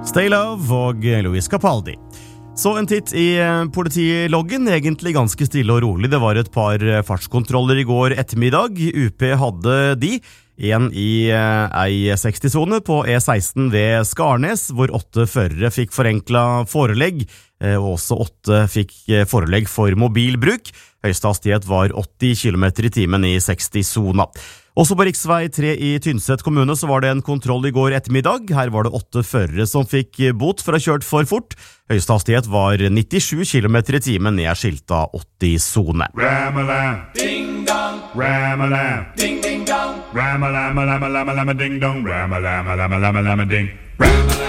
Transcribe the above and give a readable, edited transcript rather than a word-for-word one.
Stay Love og Louis Capaldi. Så en titt i politiloggen, egentlig ganske stille og rolig. Det var et par fartskontroller i går ettermiddag. UP hadde de. En i ei 60-zone på E16 ved Skarnes, hvor 8 førere fikk forenklet forelegg, og også 8 fikk forelegg for mobilbruk. Høyeste hastighet var 80 km i timen i 60-zona. Også på riksvei 3 i Tynset kommune så var det en kontroll i går ettermiddag. Her var det 8 førere som fikk bot for å ha kjørt for fort. Høyeste hastighet var 97 km i timen ned skilta 80-zone. Ram-a-lam, ding-dong, ram-a-lam, ding-ding-dong, ram-a-lam-a-lam-a-lam-a-lam-a-ding-dong, ram-a-lam-a-lam-a-lam-a-lam-a-ding, ram-a-lam.